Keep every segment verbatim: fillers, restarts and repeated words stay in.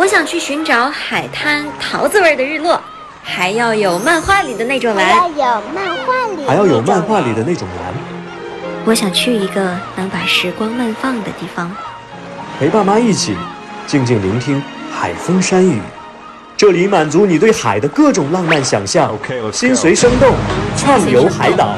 我想去寻找海滩桃子味的日落，还要有漫画里的那种蓝， 还要有漫画里还要有漫画里的那种蓝。 我想去一个能把时光慢放的地方， 陪爸妈一起静静聆听海风山雨，这里满足你对海的各种浪漫想象。心随生动，畅游海岛。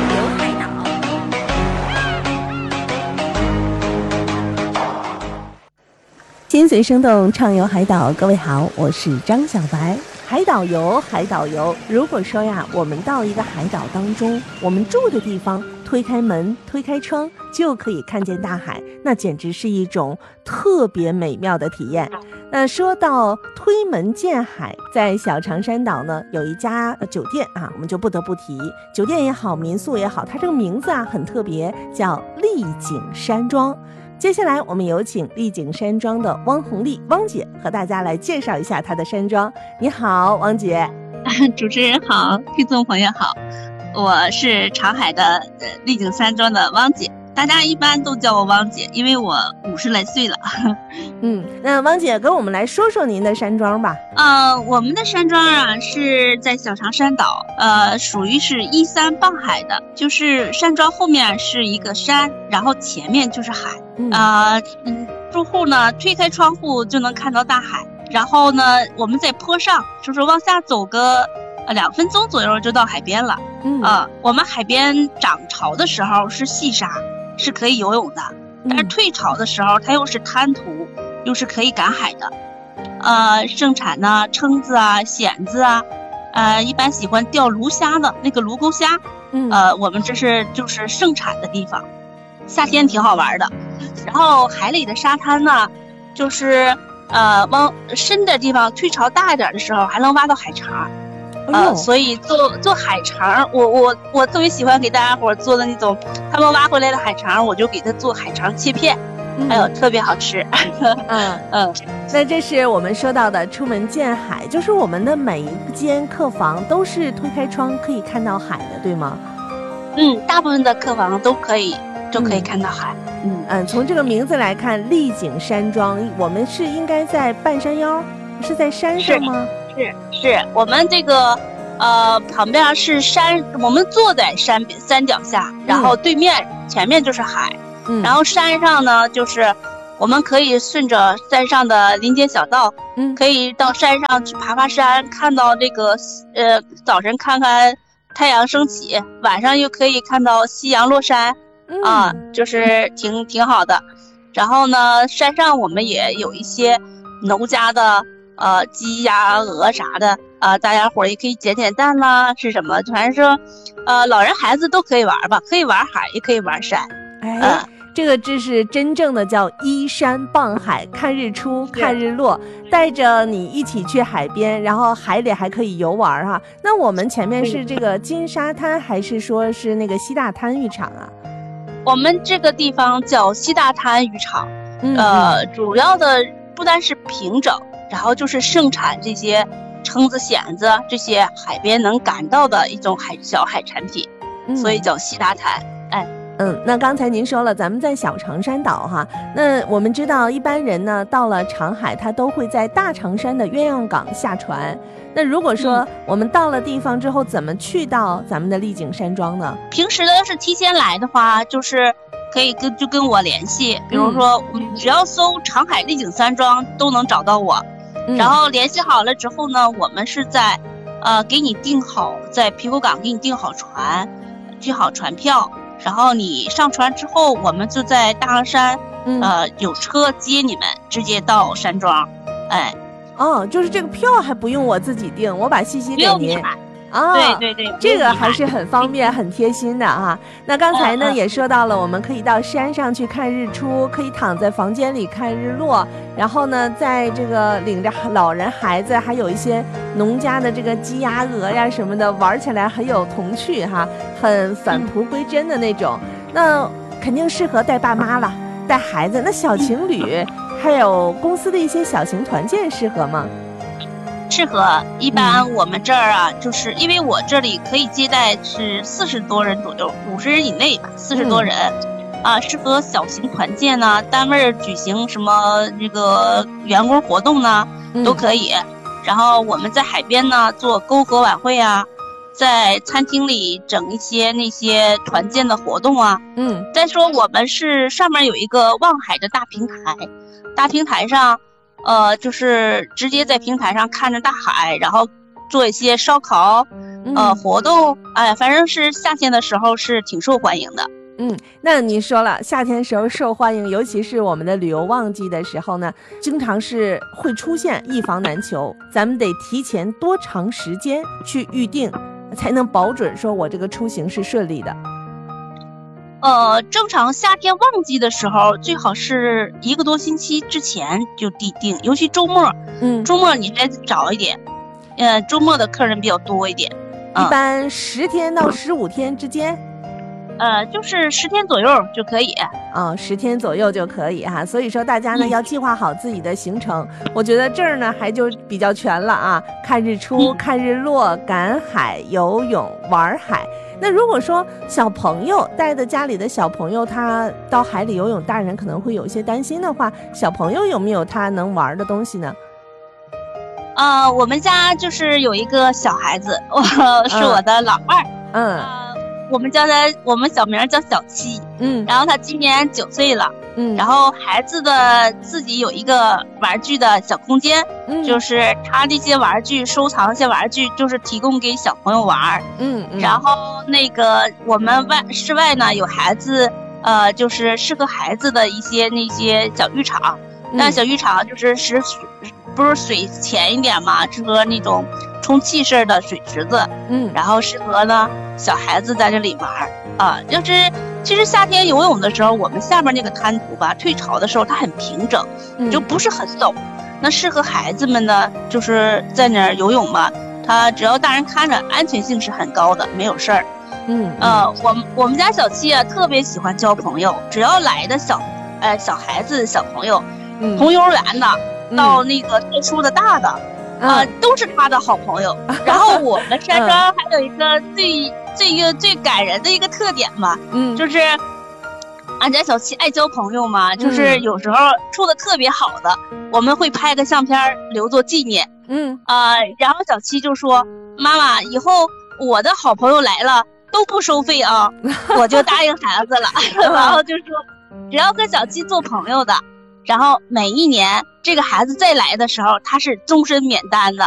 心随生动，畅游海岛。各位好，我是张小白。海岛游，海岛游。如果说呀，我们到一个海岛当中，我们住的地方，推开门，推开窗，就可以看见大海，那简直是一种特别美妙的体验。那说到推门见海，在小长山岛呢，有一家酒店啊，我们就不得不提。酒店也好，民宿也好，它这个名字啊很特别，叫丽景山庄。接下来我们有请丽景山庄的汪红丽汪姐和大家来介绍一下她的山庄。你好，汪姐。 主持人好，听众朋友好，我是长海的丽景山庄的汪姐，大家一般都叫我汪姐，因为我五十来岁了。 嗯，那汪姐跟我们来说说您的山庄吧。 呃，我们的山庄啊是在小长山岛，呃，属于是依山傍海的，就是山庄后面是一个山，然后前面就是海。 嗯、 呃，嗯，住户呢推开窗户就能看到大海，然后呢我们在坡上，就是往下走个呃两分钟左右就到海边了。 嗯啊、呃，我们海边涨潮的时候是细沙，是可以游泳的，但是退潮的时候它又是滩涂，又是可以赶海的。呃，盛产呢蛏子啊、蚬子啊，呃，一般喜欢钓鲈虾的那个鲈沟虾， 嗯， 呃，我们这是就是盛产的地方，夏天挺好玩的。然后海里的沙滩呢，就是呃往深的地方，退潮大一点的时候还能挖到海肠。呃，所以做做海肠，我我我特别喜欢给大家伙做的那种，他们挖回来的海肠，我就给他做海肠切片， 嗯、 哎呦，特别好吃。 嗯嗯，那这是我们说到的出门见海，就是我们的每一间客房都是推开窗可以看到海的，对吗？ 嗯，大部分的客房都可以都可以看到海。 嗯嗯，从这个名字来看，丽景山庄，我们是应该在半山腰，是在山上吗？ 是是，我们这个呃旁边是山，我们坐在山山脚下，然后对面、嗯、前面就是海、嗯，然后山上呢就是我们可以顺着山上的林间小道，嗯，可以到山上去爬爬山，看到这个呃早晨看看太阳升起，晚上又可以看到夕阳落山，嗯、啊，就是挺挺好的。然后呢，山上我们也有一些农家的。呃，鸡呀、鹅啥的，呃，大家伙也可以捡捡蛋啦，是什么？反正说，呃，老人孩子都可以玩吧，可以玩海，也可以玩山。 哎，呃、这个这是真正的叫依山傍海，看日出，看日落，带着你一起去海边，然后海里还可以游玩哈、啊。那我们前面是这个金沙滩，还是说是那个西大滩浴场啊？ 我们这个地方叫西大滩浴场， 嗯、 呃，主要的不单是平整。然后就是盛产这些蛏子、蚬子这些海边能赶到的一种海小海产品，嗯、所以叫西大滩。哎， 嗯，那刚才您说了，咱们在小长山岛哈，那我们知道一般人呢到了长海，他都会在大长山的鸳鸯港下船。那如果说我们到了地方之后，怎么去到咱们的丽景山庄呢？ 平时呢，要是提前来的话，就是可以跟就跟我联系，比如说，嗯、只要搜长海丽景山庄都能找到我。然后联系好了之后呢，我们是在，呃，给你订好，在皮沟港给你订好船，订好船票，然后你上船之后，我们就在大昂山， 嗯、 呃，有车接你们，直接到山庄，哎， 哦，就是这个票还不用我自己订，我把信息给您。啊、 哦，对对对， 这个还是很方便很贴心的哈。那刚才呢、嗯、也说到了，我们可以到山上去看日出，可以躺在房间里看日落，然后呢在这个领着老人孩子，还有一些农家的这个鸡鸭鹅呀什么的，玩起来很有童趣哈，很返璞归真的那种、嗯、那肯定适合带爸妈了，带孩子。那小情侣还有公司的一些小型团建适合吗？ 适合。一般我们这儿啊、嗯、就是因为我这里可以接待是四十多人左右，五十人以内吧，四十多人、嗯、 啊，适合小型团建呢，单位举行什么这个员工活动呢，都可以。嗯、然后我们在海边呢做篝火晚会啊，在餐厅里整一些那些团建的活动啊。嗯，再说我们是上面有一个望海的大平台，大平台上，呃，就是直接在平台上看着大海，然后做一些烧烤，呃，活动，哎，反正是夏天的时候是挺受欢迎的。 嗯，那你说了，夏天时候受欢迎，尤其是我们的旅游旺季的时候呢，经常是会出现一房难求，咱们得提前多长时间去预定，才能保准说我这个出行是顺利的。 呃，正常夏天旺季的时候，最好是一个多星期之前就订订，尤其周末，嗯，周末你再早一点，呃，周末的客人比较多一点， 一般十天到十五天之间。 呃，就是十天左右就可以啊、哦，十天左右就可以哈。所以说大家呢、嗯、要计划好自己的行程。我觉得这儿呢还就比较全了啊，看日出、嗯、看日落、赶海、游泳、玩海。那如果说小朋友带着家里的小朋友，他到海里游泳，大人可能会有一些担心的话，小朋友有没有他能玩的东西呢？ 呃，我们家就是有一个小孩子，我是我的老二，嗯。呃我们叫他，我们小名叫小七，嗯，然后他今年九岁了，嗯，然后孩子的自己有一个玩具的小空间，嗯，就是他这些玩具收藏一些玩具，就是提供给小朋友玩，嗯，嗯然后那个我们外室外呢有孩子，呃，就是适合孩子的一些那些小浴场，那、嗯、小浴场就是使不是水浅一点嘛，适合那种充气式的水池子，嗯，然后适合呢小孩子在这里玩啊。就是其实夏天游泳的时候，我们下面那个滩涂吧，退潮的时候它很平整，嗯、就不是很陡。那适合孩子们呢，就是在那儿游泳嘛，他只要大人看着，安全性是很高的，没有事儿。嗯，呃，我们我们家小七啊，特别喜欢交朋友，只要来的小，呃，小孩子、小朋友，嗯、从幼儿园的。到那个特殊的大的，嗯、呃，都是他的好朋友。然后我们山庄还有一个最、嗯、最一个最感人的一个特点嘛，嗯，就是俺家小七爱交朋友嘛，嗯、就是有时候处的特别好的，我们会拍个相片留作纪念。嗯啊、呃，然后小七就说：“妈妈，以后我的好朋友来了都不收费啊。”我就答应孩子了，然后就说只要和小七做朋友的。然后每一年这个孩子再来的时候，他是终身免单的